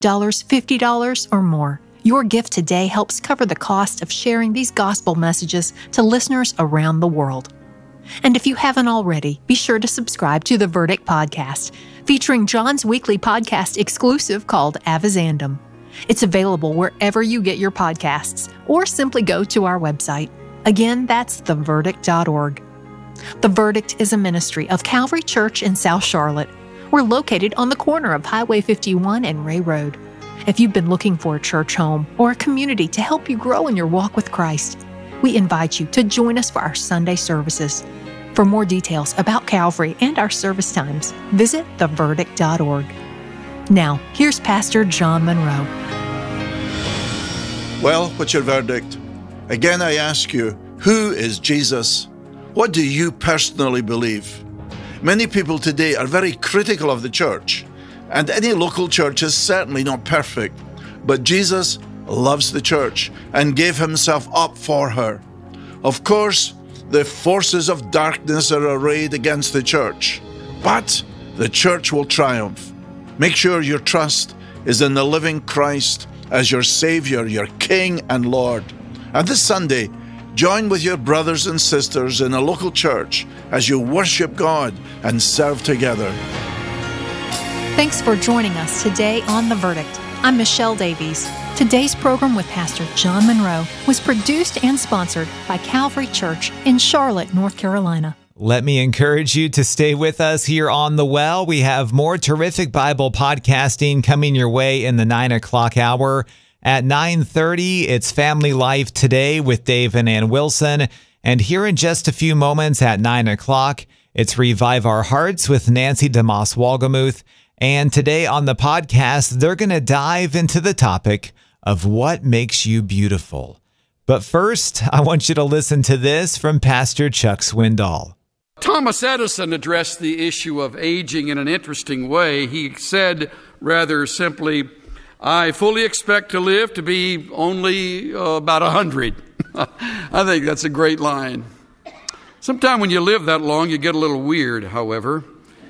$50, or more. Your gift today helps cover the cost of sharing these gospel messages to listeners around the world. And if you haven't already, be sure to subscribe to the Verdict Podcast, featuring John's weekly podcast exclusive called Avizandum. It's available wherever you get your podcasts, or simply go to our website. Again, that's theverdict.org. The Verdict is a ministry of Calvary Church in South Charlotte. We're located on the corner of Highway 51 and Ray Road. If you've been looking for a church home or a community to help you grow in your walk with Christ, we invite you to join us for our Sunday services. For more details about Calvary and our service times, visit theverdict.org. Now, here's Pastor John Monroe. Well, what's your verdict? Again, I ask you, who is Jesus? What do you personally believe? Many people today are very critical of the church, and any local church is certainly not perfect. But Jesus loves the church and gave himself up for her. Of course, the forces of darkness are arrayed against the church, but the church will triumph. Make sure your trust is in the living Christ as your Savior, your King and Lord. And this Sunday, join with your brothers and sisters in a local church as you worship God and serve together. Thanks for joining us today on The Verdict. I'm Michelle Davies. Today's program with Pastor John Monroe was produced and sponsored by Calvary Church in Charlotte, North Carolina. Let me encourage you to stay with us here on The Well. We have more terrific Bible podcasting coming your way in the 9 o'clock hour. At 9:30, it's Family Life Today with Dave and Ann Wilson. And here in just a few moments at 9 o'clock, it's Revive Our Hearts with Nancy DeMoss Wolgemuth. And today on the podcast, they're going to dive into the topic of what makes you beautiful. But first, I want you to listen to this from Pastor Chuck Swindoll. Thomas Edison addressed the issue of aging in an interesting way. He said rather simply, I fully expect to live to be only about 100. I think that's a great line. Sometime when you live that long, you get a little weird, however.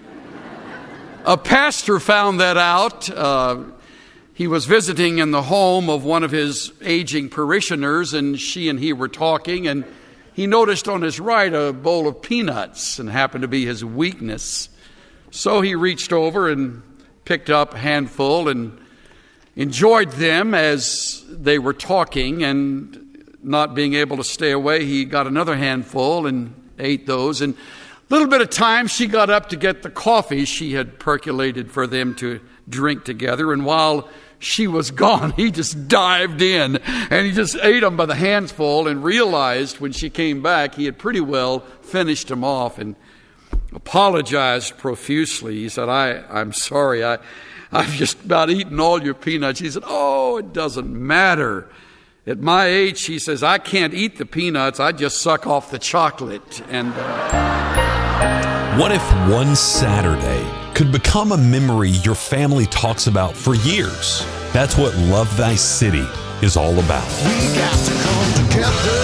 A pastor found that out. He was visiting in the home of one of his aging parishioners, and she and he were talking, and he noticed on his right a bowl of peanuts, and happened to be his weakness. So he reached over and picked up a handful and enjoyed them as they were talking, and not being able to stay away, he got another handful and ate those. And a little bit of time, she got up to get the coffee she had percolated for them to drink together. And while she was gone, he just dived in and he just ate them by the handful, and realized when she came back, he had pretty well finished them off, and apologized profusely. He said, I'm sorry, I've just about eaten all your peanuts. He said, oh, it doesn't matter. At my age, he says, I can't eat the peanuts, I just suck off the chocolate. And what if one Saturday could become a memory your family talks about for years? That's what Love Thy City is all about. We got to come together.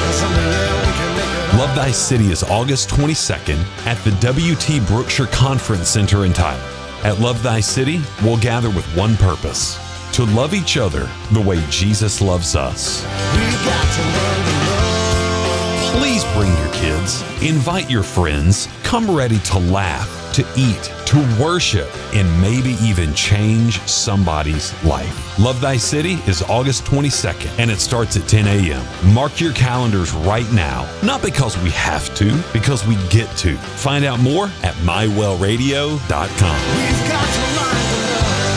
Love Thy City is August 22nd at the W.T. Brookshire Conference Center in Tyler. At Love Thy City, we'll gather with one purpose: to love each other the way Jesus loves us. We got to learn to love. Please bring your kids, invite your friends, come ready to laugh, to eat, to worship, and maybe even change somebody's life. Love Thy City is August 22nd, and it starts at 10 a.m. Mark your calendars right now, not because we have to, because we get to. Find out more at mywellradio.com. We've got to learn to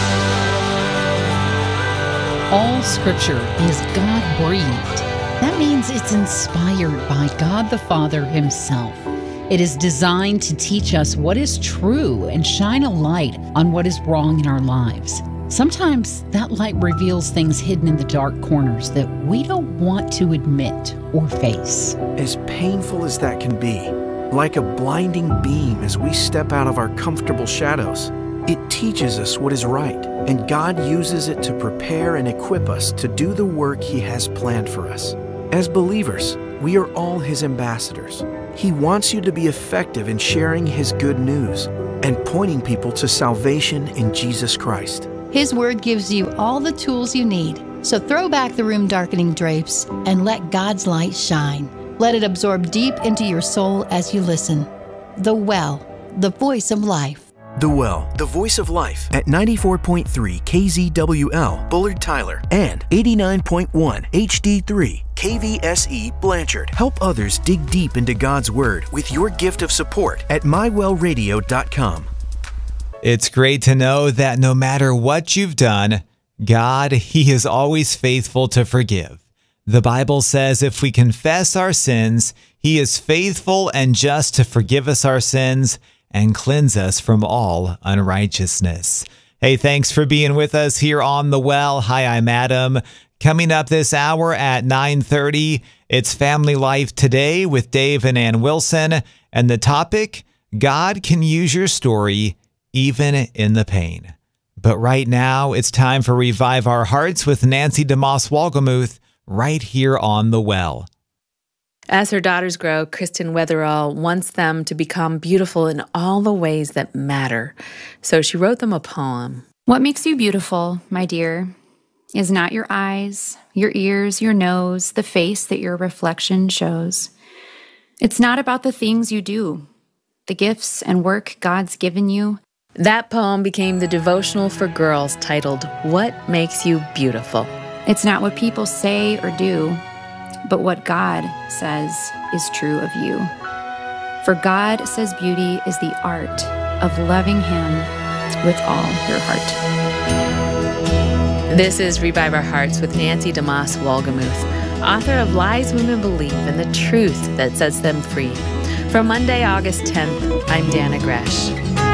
love. All Scripture is God-breathed. That means it's inspired by God the Father Himself. It is designed to teach us what is true and shine a light on what is wrong in our lives. Sometimes that light reveals things hidden in the dark corners that we don't want to admit or face. As painful as that can be, like a blinding beam as we step out of our comfortable shadows, it teaches us what is right, and God uses it to prepare and equip us to do the work He has planned for us. As believers, we are all His ambassadors. He wants you to be effective in sharing His good news and pointing people to salvation in Jesus Christ. His Word gives you all the tools you need. So throw back the room-darkening drapes and let God's light shine. Let it absorb deep into your soul as you listen. The Well, the voice of life. The Well, the voice of life at 94.3 KZWL, Bullard Tyler, and 89.1 HD3 KVSE Blanchard. Help others dig deep into God's Word with your gift of support at mywellradio.com. It's great to know that no matter what you've done, God, He is always faithful to forgive. The Bible says if we confess our sins, He is faithful and just to forgive us our sins and cleanse us from all unrighteousness. Hey, thanks for being with us here on The Well. Hi, I'm Adam. Coming up this hour at 9:30, it's Family Life Today with Dave and Ann Wilson. And the topic, God can use your story even in the pain. But right now, it's time for Revive Our Hearts with Nancy DeMoss Wolgemuth right here on The Well. As her daughters grow, Kristen Wetherall wants them to become beautiful in all the ways that matter. So she wrote them a poem. What makes you beautiful, my dear, is not your eyes, your ears, your nose, the face that your reflection shows. It's not about the things you do, the gifts and work God's given you. That poem became the devotional for girls titled, What Makes You Beautiful? It's not what people say or do, but what God says is true of you. For God says beauty is the art of loving Him with all your heart. This is Revive Our Hearts with Nancy DeMoss Wolgemuth, author of Lies Women Believe and the Truth That Sets Them Free. For Monday, August 10th, I'm Dana Gresh.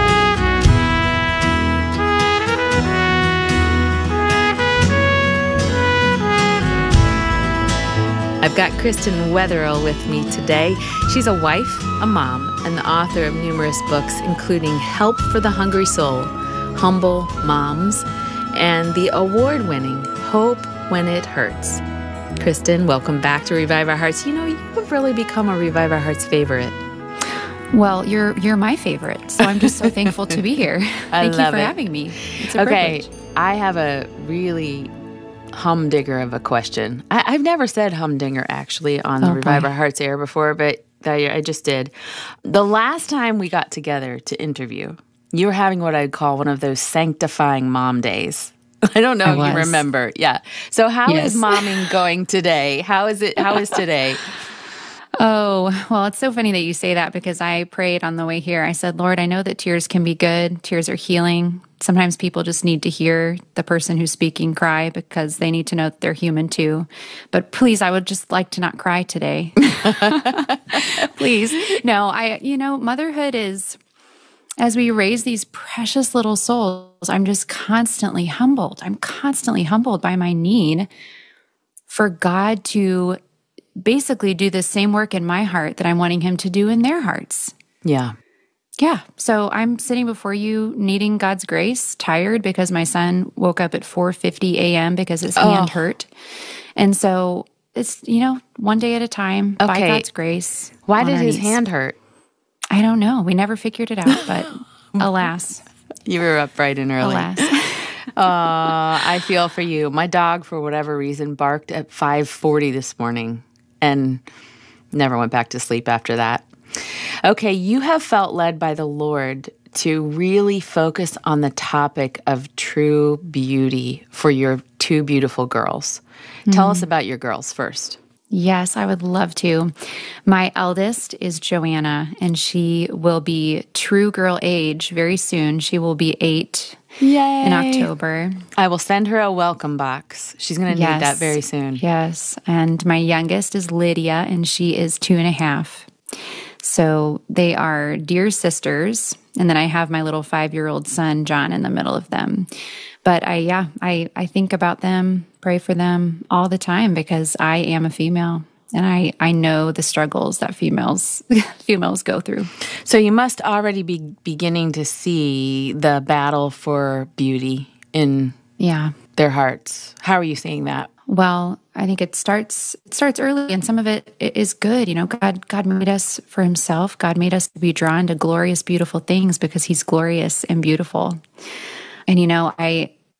I've got Kristen Wetherall with me today. She's a wife, a mom, and the author of numerous books, including Help for the Hungry Soul, Humble Moms, and the award-winning Hope When It Hurts. Kristen, welcome back to Revive Our Hearts. You know, you have really become a Revive Our Hearts favorite. Well, you're my favorite, so I'm just so thankful to be here. Thank you for having me. It's a privilege. I have a really humdinger of a question. I've never said humdinger actually on the Revive Our Hearts air before, but I just did. The last time we got together to interview, you were having what I'd call one of those sanctifying mom days. I don't know if you remember. Yeah. So how is momming going today? How is today? Oh, well, it's so funny that you say that because I prayed on the way here. I said, Lord, I know that tears can be good. Tears are healing. Sometimes people just need to hear the person who's speaking cry because they need to know that they're human too. But please, I would just like to not cry today. Please. No, motherhood is, as we raise these precious little souls, I'm just constantly humbled. I'm constantly humbled by my need for God to basically do the same work in my heart that I'm wanting Him to do in their hearts. Yeah. Yeah. So I'm sitting before you needing God's grace, tired because my son woke up at 4:50 a.m. because his hand hurt. And so it's, one day at a time, by God's grace. Why did his hand hurt? I don't know. We never figured it out, but alas. You were up bright and early. Alas. I feel for you. My dog, for whatever reason, barked at 5:40 this morning and never went back to sleep after that. Okay, you have felt led by the Lord to really focus on the topic of true beauty for your two beautiful girls. Tell us about your girls first. Yes, I would love to. My eldest is Joanna, and she will be true girl age very soon. She will be 8 in October. I will send her a welcome box. She's going to need that very soon. Yes, and my youngest is Lydia, and she is 2.5. So they are dear sisters, and then I have my little 5-year-old son, John, in the middle of them. But I think about them, pray for them all the time because I am a female and I know the struggles that females go through. So you must already be beginning to see the battle for beauty in their hearts. How are you seeing that? Well, I think it starts early, and some of it is good. God made us for Himself. God made us to be drawn to glorious, beautiful things because He's glorious and beautiful. And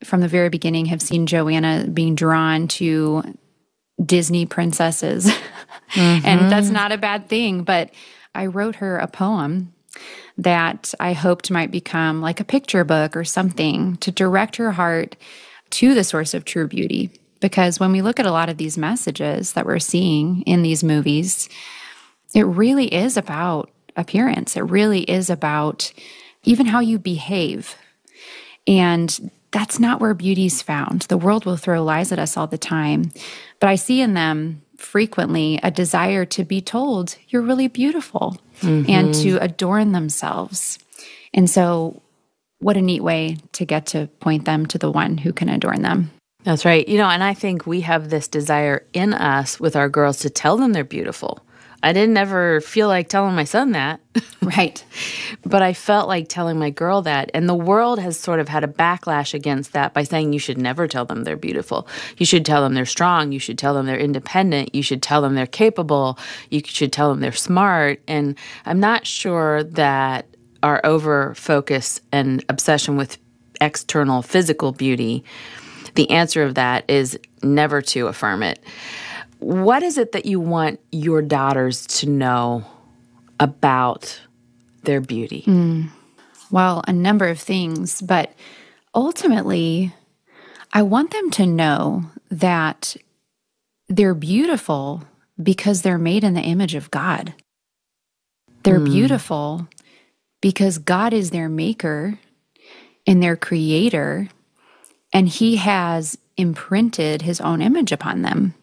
from the very beginning have seen Joanna being drawn to Disney princesses. And that's not a bad thing. But I wrote her a poem that I hoped might become like a picture book or something to direct her heart to the source of true beauty. Because when we look at a lot of these messages that we're seeing in these movies, it really is about appearance. It really is about even how you behave. And that's not where beauty's found. The world will throw lies at us all the time. But I see in them frequently a desire to be told, you're really beautiful, and to adorn themselves. And so what a neat way to get to point them to the one who can adorn them. That's right. And I think we have this desire in us with our girls to tell them they're beautiful. I didn't ever feel like telling my son that. Right. But I felt like telling my girl that. And the world has sort of had a backlash against that by saying you should never tell them they're beautiful. You should tell them they're strong. You should tell them they're independent. You should tell them they're capable. You should tell them they're smart. And I'm not sure that our over-focus and obsession with external physical beauty, the answer of that is never to affirm it. What is it that you want your daughters to know about their beauty? Well, a number of things, but ultimately, I want them to know that they're beautiful because they're made in the image of God. They're beautiful because God is their maker and their creator, and He has imprinted His own image upon them.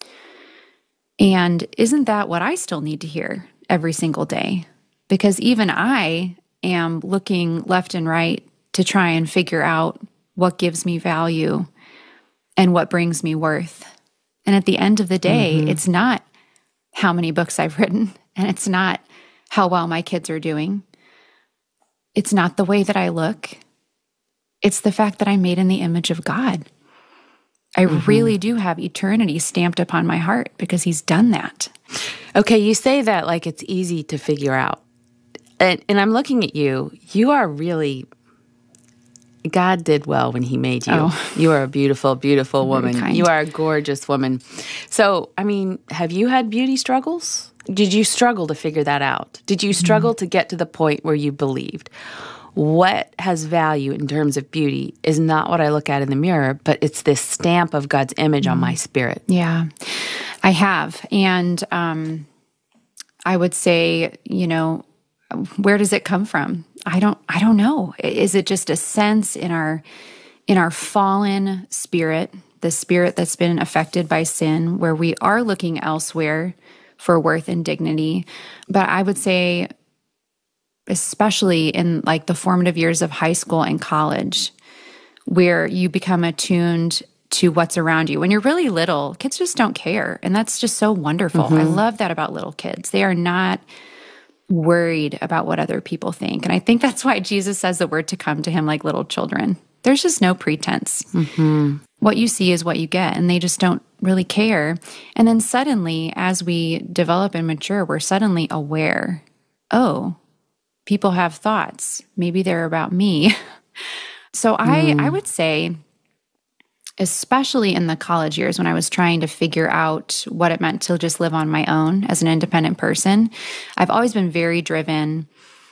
And isn't that what I still need to hear every single day? Because even I am looking left and right to try and figure out what gives me value and what brings me worth. And at the end of the day, it's not how many books I've written, and it's not how well my kids are doing. It's not the way that I look. It's the fact that I'm made in the image of God. I really do have eternity stamped upon my heart because He's done that. Okay, you say that like it's easy to figure out. And I'm looking at you. You are really, God did well when He made you. Oh. You are a beautiful, beautiful woman. You are a gorgeous woman. So, I mean, have you had beauty struggles? Did you struggle to figure that out? Did you struggle to get to the point where you believed? What has value in terms of beauty is not what I look at in the mirror, but it's this stamp of God's image on my spirit. Yeah, I have. And I would say, where does it come from? I don't know. Is it just a sense in our fallen spirit, the spirit that's been affected by sin, where we are looking elsewhere for worth and dignity? But I would say, especially in like the formative years of high school and college, where you become attuned to what's around you. When you're really little, kids just don't care. And that's just so wonderful. I love that about little kids. They are not worried about what other people think. And I think that's why Jesus says that we're to come to Him like little children. There's just no pretense. What you see is what you get, and they just don't really care. And then suddenly, as we develop and mature, we're suddenly aware, oh, people have thoughts. Maybe they're about me. So I would say, especially in the college years when I was trying to figure out what it meant to just live on my own as an independent person, I've always been very driven.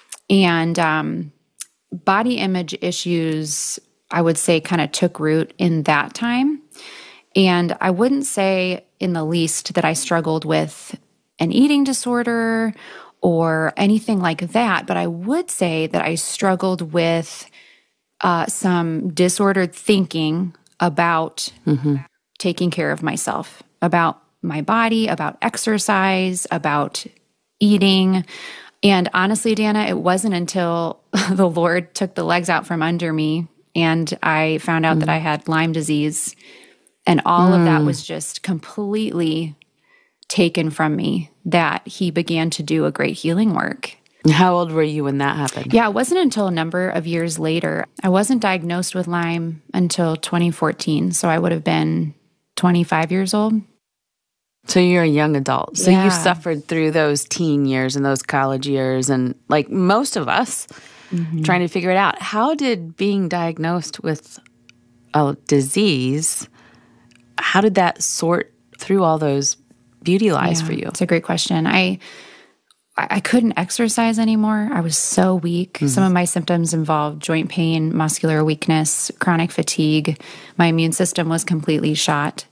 And body image issues, I would say, kind of took root in that time. And I wouldn't say in the least that I struggled with an eating disorder or anything like that, but I would say that I struggled with some disordered thinking about taking care of myself, about my body, about exercise, about eating. And honestly, Dana, it wasn't until the Lord took the legs out from under me and I found out that I had Lyme disease, and all of that was just completely taken from me, that He began to do a great healing work. How old were you when that happened? Yeah, it wasn't until a number of years later. I wasn't diagnosed with Lyme until 2014, so I would have been 25 years old. So you're a young adult. So you suffered through those teen years and those college years, and like most of us, trying to figure it out. How did being diagnosed with a disease, how did that sort through all those beauty lies for you? It's a great question. I couldn't exercise anymore. I was so weak. Some of my symptoms involved joint pain, muscular weakness, chronic fatigue. My immune system was completely shot.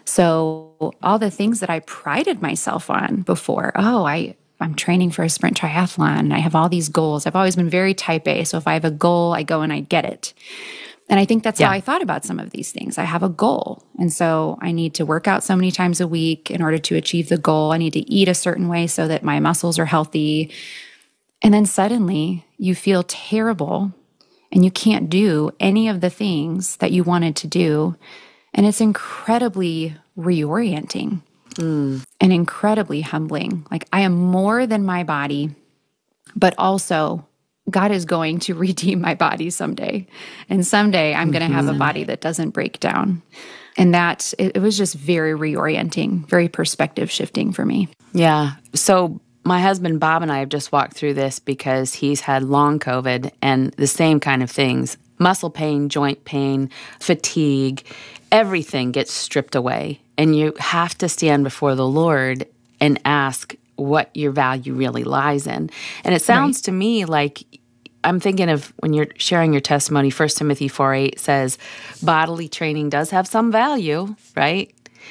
So all the things that I prided myself on before, I'm training for a sprint triathlon. I have all these goals. I've always been very type A. So if I have a goal, I go and I get it. And I think that's how I thought about some of these things. I have a goal. And so I need to work out so many times a week in order to achieve the goal. I need to eat a certain way so that my muscles are healthy. And then suddenly you feel terrible and you can't do any of the things that you wanted to do. And it's incredibly reorienting and incredibly humbling. Like, I am more than my body, but also God is going to redeem my body someday. And someday I'm going to have a body that doesn't break down. And that, it was just very reorienting, very perspective shifting for me. Yeah. So my husband, Bob, and I have just walked through this because he's had long COVID and the same kind of things. Muscle pain, joint pain, fatigue, everything gets stripped away. And you have to stand before the Lord and ask what your value really lies in. And it sounds to me like, I'm thinking of when you're sharing your testimony, 1 Timothy 4:8 says, bodily training does have some value, right?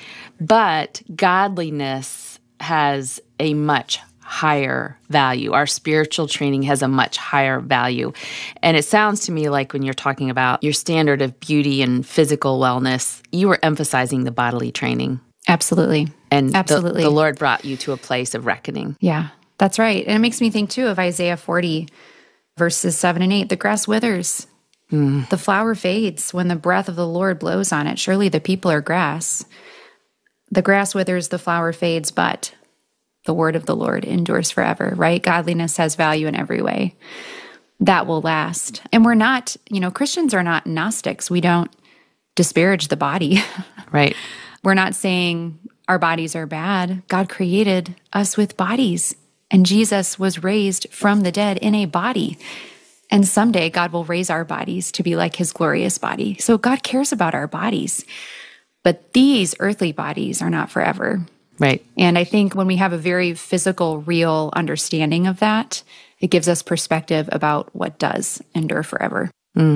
But godliness has a much higher value. Our spiritual training has a much higher value. And it sounds to me like when you're talking about your standard of beauty and physical wellness, you were emphasizing the bodily training. Absolutely. And Absolutely. The Lord brought you to a place of reckoning. Yeah, that's right. And it makes me think too of Isaiah 40, verses 7 and 8. The grass withers, the flower fades when the breath of the Lord blows on it. Surely the people are grass. The grass withers, the flower fades, but the word of the Lord endures forever, right? Godliness has value in every way. That will last. And we're not, Christians are not Gnostics. We don't disparage the body. Right. We're not saying our bodies are bad. God created us with bodies, and Jesus was raised from the dead in a body. And someday God will raise our bodies to be like his glorious body. So God cares about our bodies. But these earthly bodies are not forever. Right. And I think when we have a very physical, real understanding of that, it gives us perspective about what does endure forever.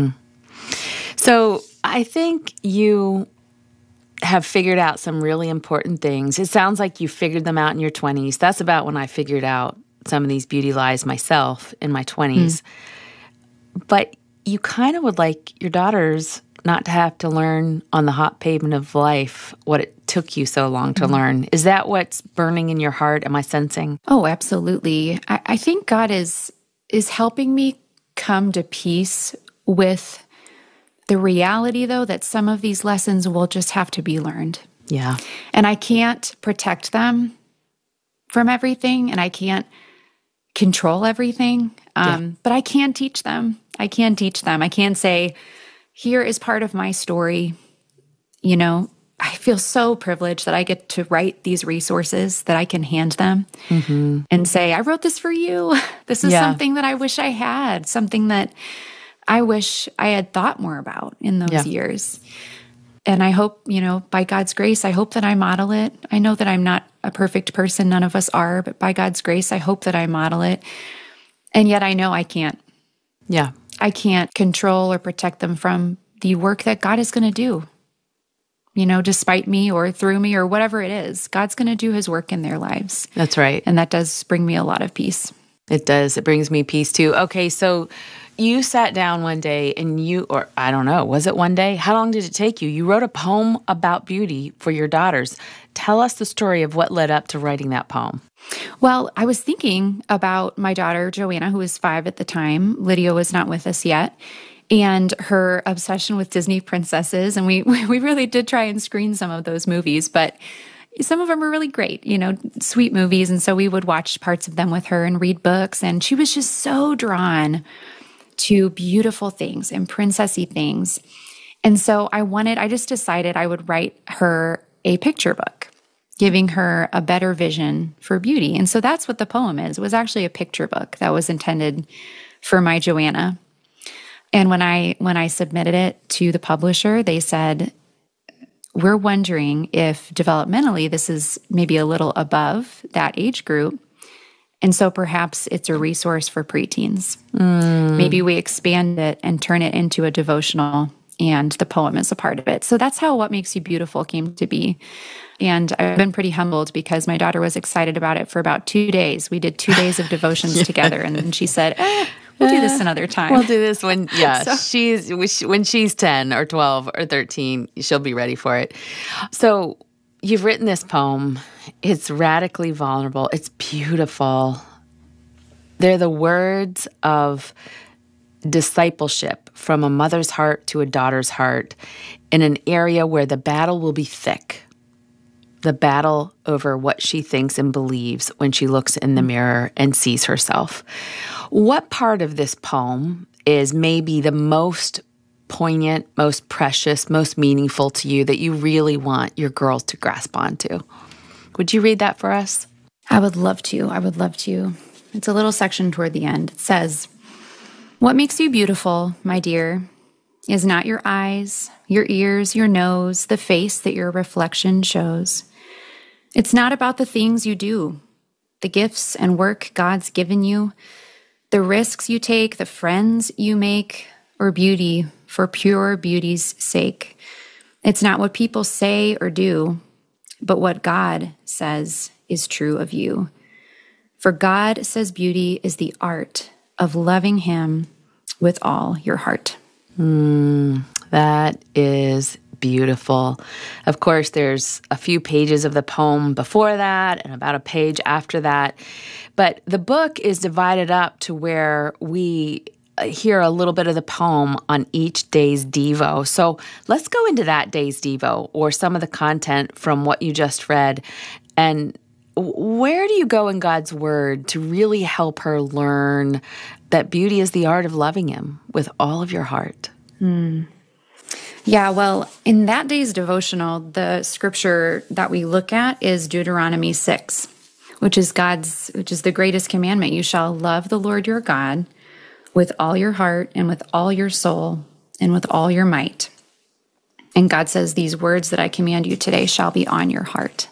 So I think you have figured out some really important things. It sounds like you figured them out in your 20s. That's about when I figured out some of these beauty lies myself in my 20s. But you kind of would like your daughters not to have to learn on the hot pavement of life what it took you so long to learn. Is that what's burning in your heart? Am I sensing? Oh, absolutely. I think God is helping me come to peace with the reality, though, that some of these lessons will just have to be learned. Yeah. And I can't protect them from everything, and I can't control everything, but I can teach them. I can teach them. I can say, here is part of my story. I feel so privileged that I get to write these resources that I can hand them and say, I wrote this for you. This is something that I wish I had, something that I wish I had thought more about in those years. And I hope, by God's grace, I hope that I model it. I know that I'm not a perfect person. None of us are, but by God's grace, I hope that I model it. And yet I know I can't. Yeah. I can't control or protect them from the work that God is going to do. Despite me or through me or whatever it is, God's going to do his work in their lives. That's right. And that does bring me a lot of peace. It does. It brings me peace too. Okay, so you sat down one day and I don't know, was it one day? How long did it take you? You wrote a poem about beauty for your daughters. Tell us the story of what led up to writing that poem. Well, I was thinking about my daughter, Joanna, who was 5 at the time. Lydia was not with us yet. And her obsession with Disney princesses. And we really did try and screen some of those movies, but some of them were really great, sweet movies. And so we would watch parts of them with her and read books. And she was just so drawn to beautiful things and princessy things. And so I just decided I would write her a picture book, giving her a better vision for beauty. And so that's what the poem is. It was actually a picture book that was intended for my Joanna. And when I submitted it to the publisher, they said, we're wondering if developmentally this is maybe a little above that age group. And so perhaps it's a resource for preteens. Maybe we expand it and turn it into a devotional, and the poem is a part of it. So that's how What Makes You Beautiful came to be. And I've been pretty humbled because my daughter was excited about it for about 2 days. We did 2 days of devotions together, and then she said, we'll do this another time. We'll do this when when she's 10 or 12 or 13, she'll be ready for it. So you've written this poem. It's radically vulnerable. It's beautiful. They're the words of discipleship from a mother's heart to a daughter's heart in an area where the battle will be thick. The battle over what she thinks and believes when she looks in the mirror and sees herself. What part of this poem is maybe the most poignant, most precious, most meaningful to you that you really want your girls to grasp onto? Would you read that for us? I would love to. It's a little section toward the end. It says, "What makes you beautiful, my dear, is not your eyes, your ears, your nose, the face that your reflection shows. It's not about the things you do, the gifts and work God's given you, the risks you take, the friends you make, or beauty for pure beauty's sake. It's not what people say or do, but what God says is true of you. For God says beauty is the art of loving Him with all your heart." That is beautiful. Of course, there's a few pages of the poem before that and about a page after that. But the book is divided up to where we hear a little bit of the poem on each day's Devo. So let's go into that day's Devo or some of the content from what you just read. And where do you go in God's Word to really help her learn that beauty is the art of loving Him with all of your heart? Yeah, well, in that day's devotional, the scripture that we look at is Deuteronomy 6, which is the greatest commandment. You shall love the Lord your God with all your heart and with all your soul and with all your might. And God says, these words that I command you today shall be on your heart.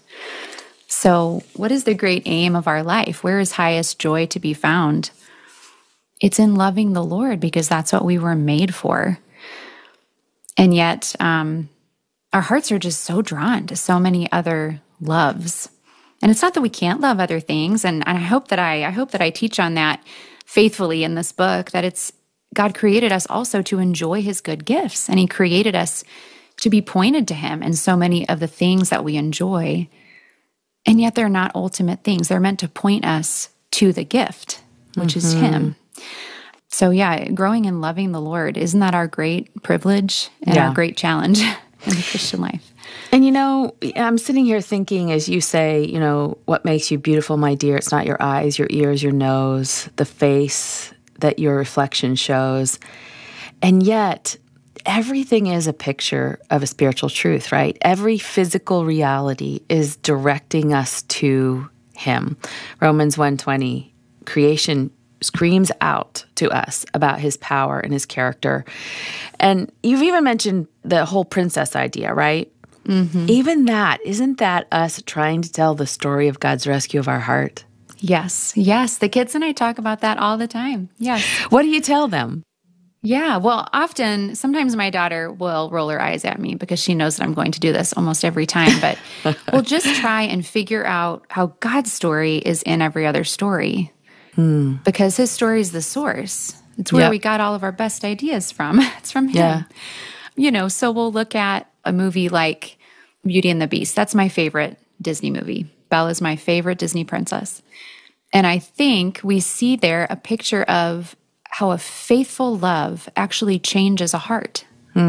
So what is the great aim of our life? Where is highest joy to be found? It's in loving the Lord, because that's what we were made for. And yet, our hearts are just so drawn to so many other loves. And it's not that we can't love other things. And I hope that I teach on that faithfully in this book, that it's God created us also to enjoy His good gifts. And He created us to be pointed to Him in so many of the things that we enjoy. And yet they're not ultimate things. They're meant to point us to the gift, which is Him. So yeah, growing and loving the Lord, isn't that our great privilege and our great challenge in the Christian life? And I'm sitting here thinking, as you say, what makes you beautiful, my dear? It's not your eyes, your ears, your nose, the face that your reflection shows. And yet, everything is a picture of a spiritual truth, right? Every physical reality is directing us to Him. Romans 1:20, creation screams out to us about His power and His character. And you've even mentioned the whole princess idea, right? Even that, isn't that us trying to tell the story of God's rescue of our heart? Yes. The kids and I talk about that all the time. Yes. What do you tell them? Yeah, well, sometimes my daughter will roll her eyes at me because she knows that I'm going to do this almost every time, but we'll just try and figure out how God's story is in every other story. Because His story is the source. It's where we got all of our best ideas from. It's from Him. So we'll look at a movie like Beauty and the Beast. That's my favorite Disney movie. Belle is my favorite Disney princess. And I think we see there a picture of how a faithful love actually changes a heart.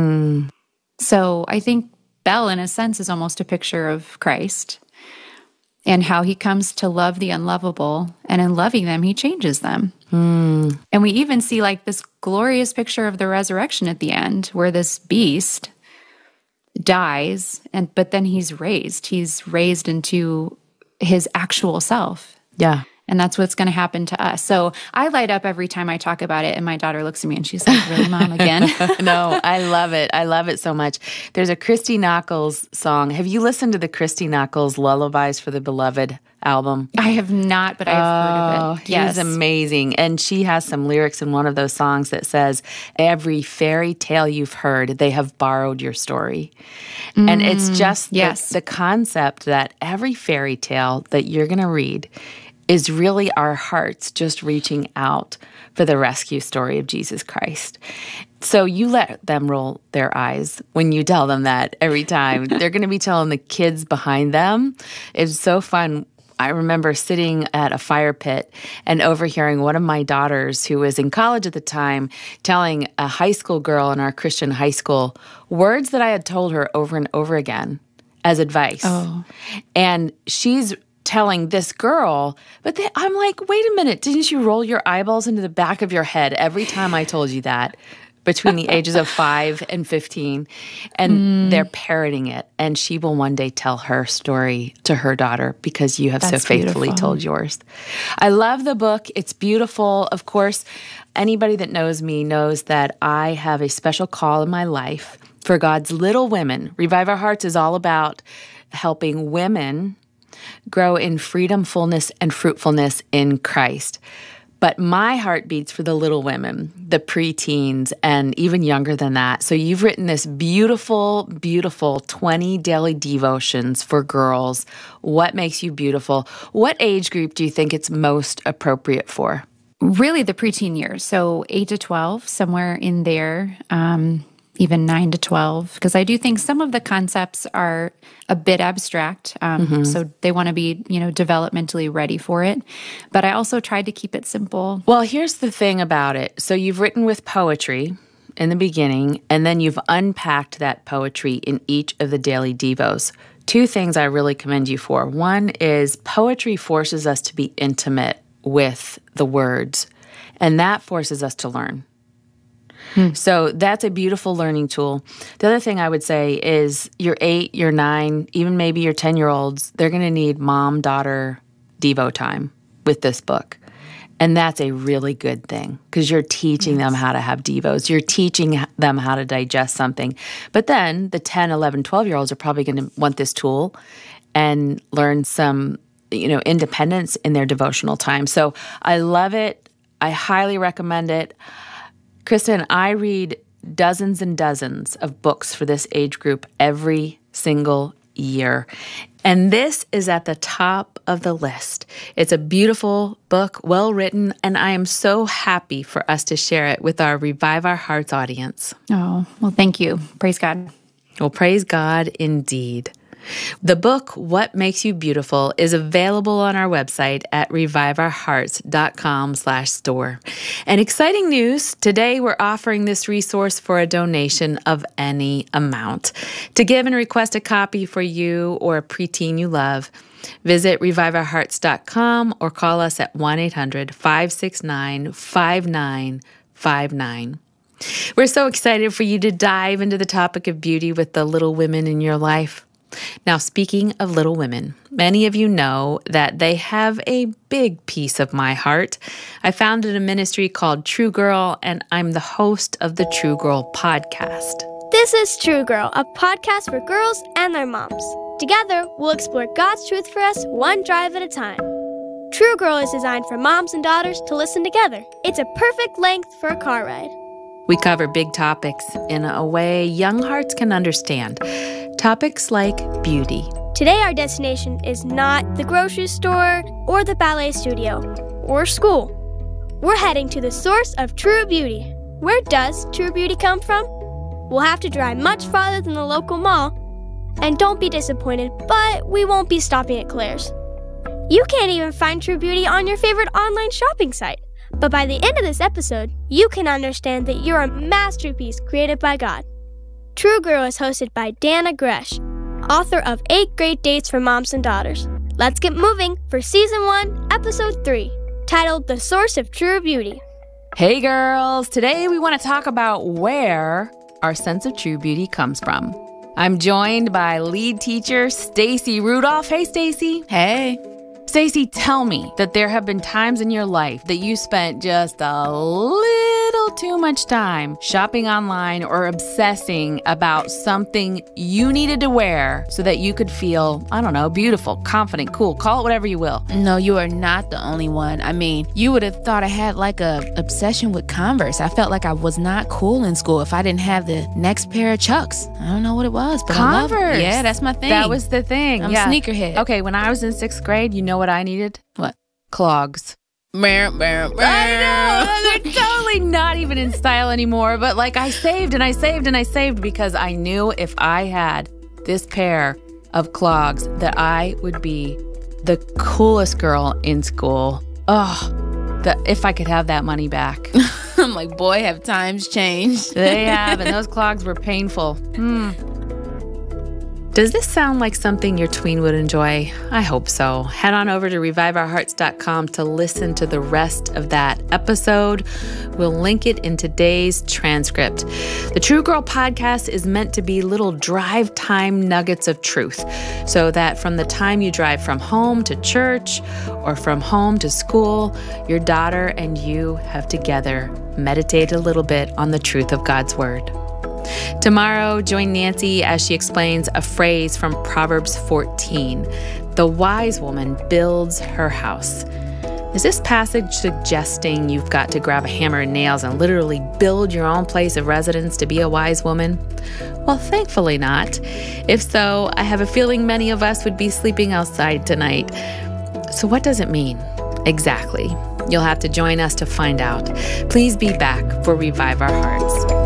So I think Belle, in a sense, is almost a picture of Christ and how He comes to love the unlovable, and in loving them, He changes them. And we even see like this glorious picture of the resurrection at the end, where this beast dies, but then he's raised. He's raised into his actual self. Yeah. And that's what's going to happen to us. So I light up every time I talk about it, and my daughter looks at me and she's like, really, Mom, again? No, I love it. I love it so much. There's a Christy Nockels song. Have you listened to the Christy Nockels Lullabies for the Beloved album? I have not, but I've heard of it. Yes. She's amazing. And she has some lyrics in one of those songs that says, every fairy tale you've heard, they have borrowed your story. And it's just the concept that every fairy tale that you're going to read is really our hearts just reaching out for the rescue story of Jesus Christ. So you let them roll their eyes when you tell them that every time. They're going to be telling the kids behind them. It's so fun. I remember sitting at a fire pit and overhearing one of my daughters, who was in college at the time, telling a high school girl in our Christian high school words that I had told her over and over again as advice. Oh. And she's telling this girl, but I'm like, wait a minute, didn't you roll your eyeballs into the back of your head every time I told you that? Between the ages of 5 and 15, and they're parroting it. And she will one day tell her story to her daughter because you have so faithfully told yours. I love the book. It's beautiful. Of course, anybody that knows me knows that I have a special call in my life for God's little women. Revive Our Hearts is all about helping women grow in freedom, fullness, and fruitfulness in Christ. But my heart beats for the little women, the preteens, and even younger than that. So you've written this beautiful, beautiful 20 daily devotions for girls. What makes you beautiful? What age group do you think it's most appropriate for? Really the preteen years. So 8 to 12, somewhere in there, even 9 to 12. Because I do think some of the concepts are a bit abstract. So they want to be, developmentally ready for it. But I also tried to keep it simple. Well, here's the thing about it. So you've written with poetry in the beginning, and then you've unpacked that poetry in each of the daily devos. 2 things I really commend you for. One is poetry forces us to be intimate with the words, and that forces us to learn. So that's a beautiful learning tool. The other thing I would say is your 8, your 9, even maybe your 10-year-olds, they're going to need mom-daughter Devo time with this book. And that's a really good thing because you're teaching them how to have Devos. You're teaching them how to digest something. But then the 10, 11, 12-year-olds are probably going to want this tool and learn some, independence in their devotional time. So I love it. I highly recommend it. Kristen, I read dozens and dozens of books for this age group every single year. And this is at the top of the list. It's a beautiful book, well written, and I am so happy for us to share it with our Revive Our Hearts audience. Oh, well, thank you. Praise God. Well, praise God indeed. The book, What Makes You Beautiful, is available on our website at reviveourhearts.com/store. And exciting news, today we're offering this resource for a donation of any amount. To give and request a copy for you or a preteen you love, visit reviveourhearts.com or call us at 1-800-569-5959. We're so excited for you to dive into the topic of beauty with the little women in your life. Now, speaking of little women, many of you know that they have a big piece of my heart. I founded a ministry called True Girl, and I'm the host of the True Girl podcast. This is True Girl, a podcast for girls and their moms. Together, we'll explore God's truth for us one drive at a time. True Girl is designed for moms and daughters to listen together. It's a perfect length for a car ride. We cover big topics in a way young hearts can understand. Topics like beauty. Today our destination is not the grocery store or the ballet studio or school. We're heading to the source of true beauty. Where does true beauty come from? We'll have to drive much farther than the local mall. And don't be disappointed, but we won't be stopping at Claire's. You can't even find true beauty on your favorite online shopping site. But by the end of this episode, you can understand that you're a masterpiece created by God. True Girl is hosted by Dana Gresh, author of 8 Great Dates for Moms and Daughters. Let's get moving for Season 1, Episode 3, titled The Source of True Beauty. Hey girls, today we want to talk about where our sense of true beauty comes from. I'm joined by lead teacher Stacy Rudolph. Hey, Stacy. Hey. Stacey, tell me that there have been times in your life that you spent just a little too much time shopping online or obsessing about something you needed to wear so that you could feel, I don't know, beautiful, confident, cool, call it whatever you will. No, you are not the only one. I mean, you would have thought I had like a obsession with Converse. I felt like I was not cool in school if I didn't have the next pair of Chucks. I don't know what it was, but Converse. I love it. Yeah, that's my thing. That was the thing. I'm a sneakerhead. Okay, when I was in 6th grade, you know what I needed? What? Clogs. I know, they're totally not even in style anymore, but like I saved and I saved and I saved because I knew if I had this pair of clogs that I would be the coolest girl in school. If I could have that money back. I'm like, boy, have times changed. They have, and those clogs were painful. Does this sound like something your tween would enjoy? I hope so. Head on over to reviveourhearts.com to listen to the rest of that episode. We'll link it in today's transcript. The True Girl podcast is meant to be little drive time nuggets of truth, so that from the time you drive from home to church or from home to school, your daughter and you have together meditated a little bit on the truth of God's Word. Tomorrow, join Nancy as she explains a phrase from Proverbs 14. The wise woman builds her house. Is this passage suggesting you've got to grab a hammer and nails and literally build your own place of residence to be a wise woman? Well, thankfully not. If so, I have a feeling many of us would be sleeping outside tonight. So what does it mean? Exactly. You'll have to join us to find out. Please be back for Revive Our Hearts.